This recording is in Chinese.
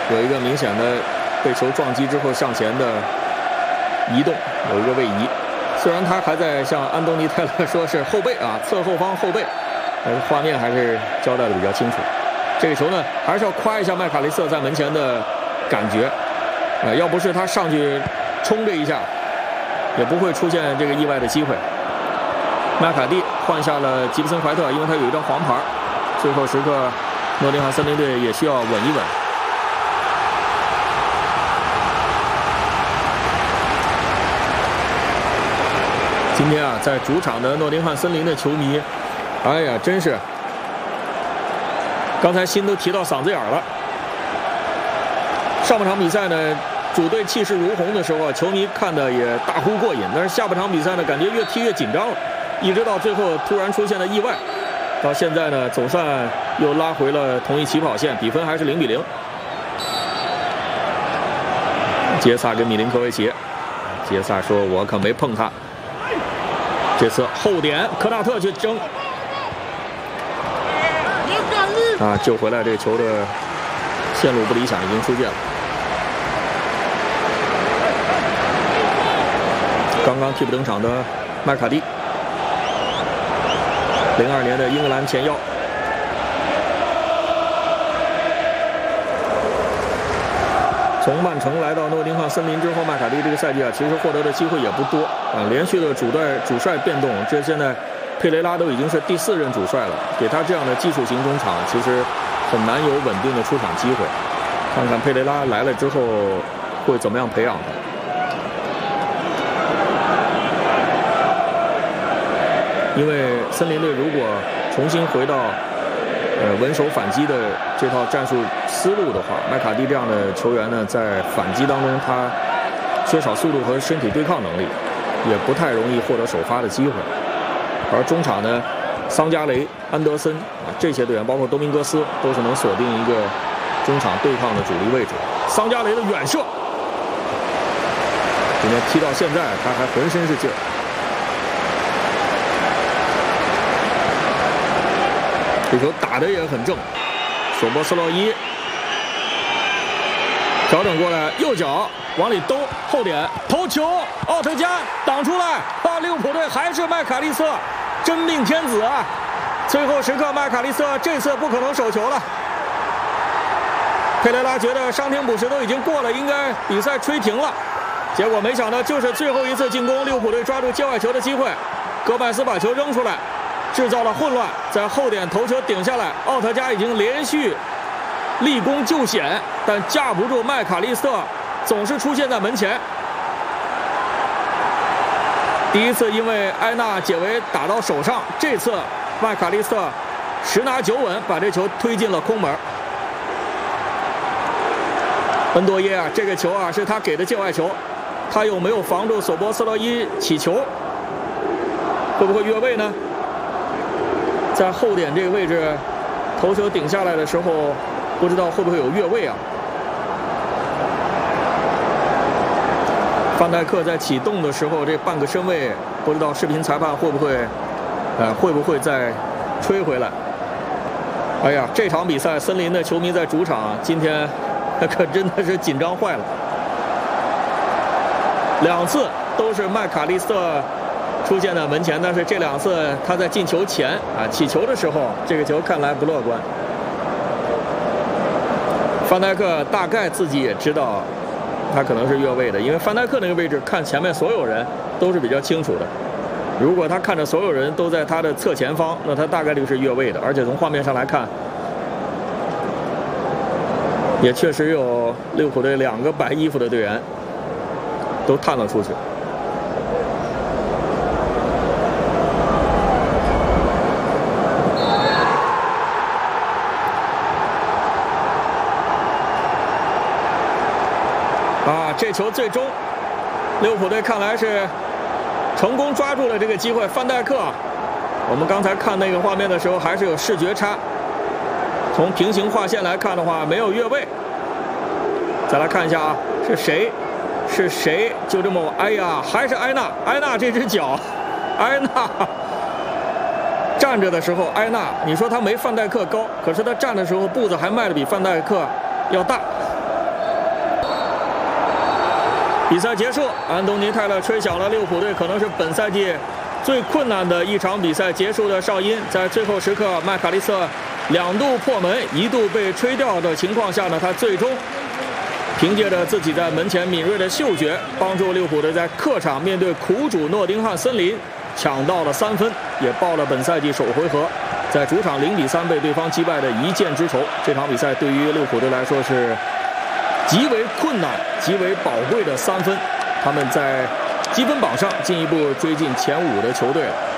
有一个明显的被球撞击之后向前的移动，有一个位移。虽然他还在向安东尼泰勒说是后背啊，侧后方后背，但是画面还是交代的比较清楚。这个球呢，还是要夸一下麦卡利斯特在门前的感觉，要不是他上去冲这一下，也不会出现这个意外的机会。麦卡蒂换下了吉布森怀特，因为他有一张黄牌。最后时刻，诺丁汉森林队也需要稳一稳。今天啊，在主场的诺丁汉森林的球迷，哎呀，真是，刚才心都提到嗓子眼了。上半场比赛呢，主队气势如虹的时候啊，球迷看的也大呼过瘾。但是下半场比赛呢，感觉越踢越紧张了，一直到最后突然出现了意外，到现在呢，总算又拉回了同一起跑线，比分还是0-0。杰萨跟米林科维奇，杰萨说：“我可没碰他。”这次后点，科纳特去争，啊，救回来这个球的线路不理想，已经出界了。刚刚替补登场的麦卡蒂，02年的英格兰前腰。从曼城来到诺丁汉森林之后，麦卡蒂这个赛季啊，其实获得的机会也不多啊，连续的主帅变动，这现在佩雷拉都已经是第4任主帅了，给他这样的技术型中场，其实很难有稳定的出场机会。看看佩雷拉来了之后会怎么样培养他。因为森林队如果重新回到稳守反击的这套战术思路的话，麦卡蒂这样的球员呢，在反击当中他缺少速度和身体对抗能力，也不太容易获得首发的机会。而中场呢，桑加雷、安德森啊这些队员，包括多明戈斯，都是能锁定一个中场对抗的主力位置。桑加雷的远射，今天踢到现在他还浑身是劲儿。这球打得也很正，索波斯洛伊调整过来，右脚往里兜，后点头球，奥特加挡出来，利物浦队还是麦卡利斯特，真命天子啊！最后时刻，麦卡利斯特这次不可能手球了。佩雷拉觉得伤停补时都已经过了，应该比赛吹停了，结果没想到就是最后一次进攻，利物浦队抓住界外球的机会，戈麦斯把球扔出来，制造了混乱，在后点头球顶下来，奥特加已经连续立功救险，但架不住麦卡利斯特总是出现在门前。第一次因为埃纳解围打到手上，这次麦卡利斯特10拿9稳，把这球推进了空门。恩多耶啊，这个球啊是他给的界外球，他有没有防住索波斯洛伊起球？会不会越位呢？在后点这个位置，头球顶下来的时候，不知道会不会有越位啊？范戴克在启动的时候，这半个身位，不知道视频裁判会不会再吹回来？哎呀，这场比赛森林的球迷在主场今天可真的是紧张坏了。2次都是麦卡利斯特出现在门前，但是这2次他在进球前啊起球的时候，这个球看来不乐观。范戴克大概自己也知道他可能是越位的，因为范戴克那个位置看前面所有人都是比较清楚的。如果他看着所有人都在他的侧前方，那他大概率是越位的。而且从画面上来看，也确实有利物浦队2个白衣服的队员都探了出去。这球最终，利物浦队看来是成功抓住了这个机会。范戴克，我们刚才看那个画面的时候还是有视觉差，从平行划线来看的话没有越位。再来看一下啊，是谁？是谁？就这么，哎呀，还是埃纳，埃纳这只脚，埃纳站着的时候，埃纳，你说他没范戴克高，可是他站的时候步子还迈得比范戴克要大。 比赛结束，安东尼泰勒吹响了利物浦队可能是本赛季最困难的一场比赛结束的哨音。在最后时刻，麦卡利斯特2度破门，1度被吹掉的情况下呢，他最终凭借着自己在门前敏锐的嗅觉，帮助利物浦队在客场面对苦主诺丁汉森林抢到了3分，也报了本赛季首回合在主场0比3被对方击败的一箭之仇。这场比赛对于利物浦队来说是极为困难、极为宝贵的3分，他们在积分榜上进一步追进前5的球队了。